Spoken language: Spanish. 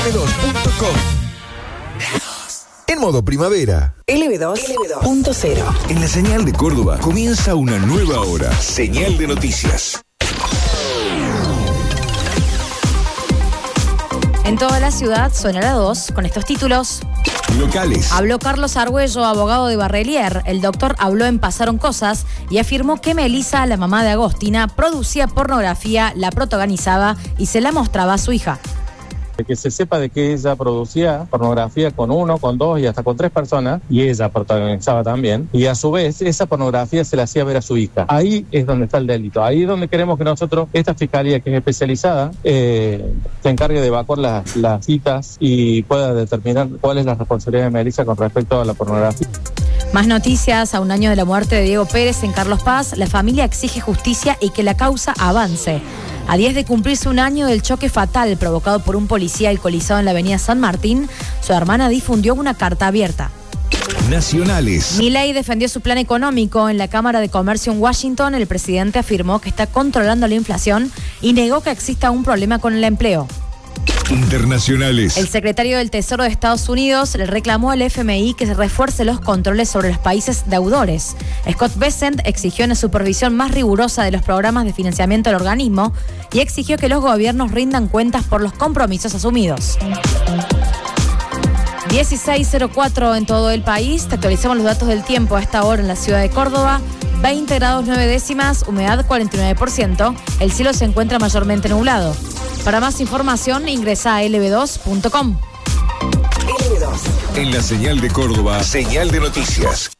lb2.com. En modo primavera. LB2.0. En la señal de Córdoba comienza una nueva hora. Señal de noticias. En toda la ciudad suena la 2 con estos títulos. Locales. Habló Carlos Argüello, abogado de Barrelier. El doctor habló en Pasaron Cosas y afirmó que Melissa, la mamá de Agostina, producía pornografía, la protagonizaba y se la mostraba a su hija. Que se sepa de que ella producía pornografía con 1, con 2 y hasta con 3 personas, y ella protagonizaba también, y a su vez esa pornografía se la hacía ver a su hija. Ahí es donde está el delito, ahí es donde queremos que nosotros, esta fiscalía que es especializada, se encargue de evacuar las citas y pueda determinar cuál es la responsabilidad de Melissa con respecto a la pornografía. Más noticias. A un año de la muerte de Diego Pérez en Carlos Paz, la familia exige justicia y que la causa avance. A 10 de cumplirse un año del choque fatal provocado por un policía alcoholizado en la avenida San Martín, su hermana difundió una carta abierta. Nacionales. Milei defendió su plan económico. En la Cámara de Comercio en Washington, el presidente afirmó que está controlando la inflación y negó que exista un problema con el empleo. Internacionales. El secretario del Tesoro de Estados Unidos le reclamó al FMI que se refuerce los controles sobre los países deudores. Scott Bessent exigió una supervisión más rigurosa de los programas de financiamiento del organismo y exigió que los gobiernos rindan cuentas por los compromisos asumidos. 16:04 en todo el país. Te actualizamos los datos del tiempo a esta hora en la ciudad de Córdoba. 20 grados 9 décimas, humedad 49%. El cielo se encuentra mayormente nublado. Para más información ingresa a lb2.com. LB2. En la señal de Córdoba, señal de noticias.